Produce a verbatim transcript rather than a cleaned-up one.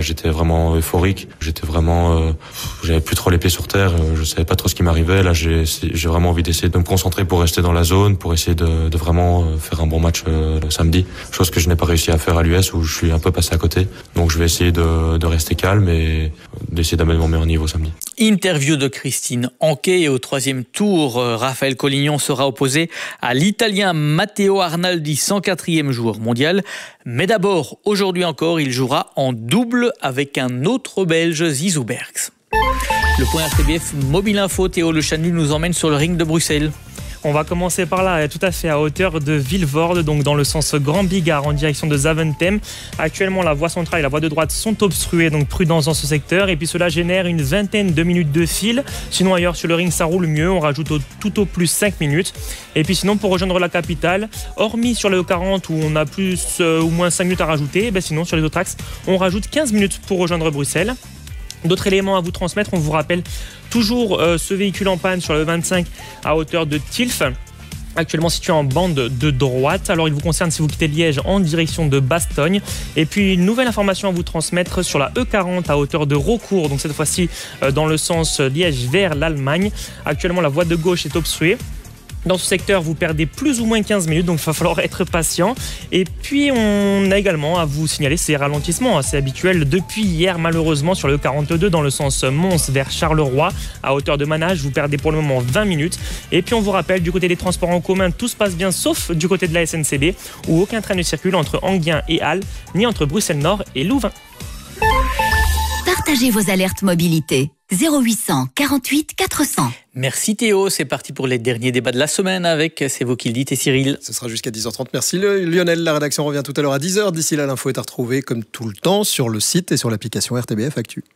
j'étais vraiment euphorique. J'étais vraiment, euh, j'avais plus trop les pieds sur terre. Je savais pas trop ce qui m'arrivait. Là, j'ai, j'ai vraiment envie d'essayer de me concentrer pour rester dans la zone, pour essayer de, de vraiment faire un bon match euh, le samedi. Chose que je n'ai pas réussi à faire à l'U S où je suis un peu passé à côté. Donc, je vais essayer de, de rester calme et d'essayer d'amener mon meilleur niveau samedi. Interview de Christine Anquet et au troisième tour, Raphaël Collignon sera opposé à l'Italien Matteo Arnaldi, cent quatrième joueur mondial. Mais d'abord, aujourd'hui encore, il jouera en double avec un autre Belge, Zizou Bergs. Le point R T B F Mobile Info, Théo Le Chanu nous emmène sur le ring de Bruxelles. On va commencer par là, tout à fait à hauteur de Vilvoorde, donc dans le sens Grand Bigard en direction de Zaventem. Actuellement, la voie centrale et la voie de droite sont obstruées, donc prudence dans ce secteur. Et puis cela génère une vingtaine de minutes de fil. Sinon, ailleurs sur le ring, ça roule mieux. On rajoute au, tout au plus cinq minutes. Et puis sinon, pour rejoindre la capitale, hormis sur le E quarante où on a plus euh, ou moins cinq minutes à rajouter, ben sinon sur les autres axes, on rajoute quinze minutes pour rejoindre Bruxelles. D'autres éléments à vous transmettre, on vous rappelle toujours euh, ce véhicule en panne sur le vingt-cinq à hauteur de Tilf, actuellement situé en bande de droite. Alors il vous concerne si vous quittez Liège en direction de Bastogne. Et puis une nouvelle information à vous transmettre sur la E quarante à hauteur de Raucourt, donc cette fois-ci euh, dans le sens Liège vers l'Allemagne. Actuellement la voie de gauche est obstruée. Dans ce secteur, vous perdez plus ou moins quinze minutes, donc il va falloir être patient. Et puis, on a également à vous signaler ces ralentissements assez habituels depuis hier, malheureusement, sur le quarante-deux, dans le sens Mons vers Charleroi, à hauteur de Manage. Vous perdez pour le moment vingt minutes. Et puis, on vous rappelle, du côté des transports en commun, tout se passe bien, sauf du côté de la S N C B, où aucun train ne circule entre Enghien et Halle, ni entre Bruxelles-Nord et Louvain. Partagez vos alertes mobilité. zéro huit cent quarante-huit quatre cents. Merci Théo, c'est parti pour les derniers débats de la semaine avec C'est vous qui le dites et Cyril. Ce sera jusqu'à dix heures trente. Merci Lionel. La rédaction revient tout à l'heure à dix heures. D'ici là, l'info est à retrouver comme tout le temps sur le site et sur l'application R T B F Actu.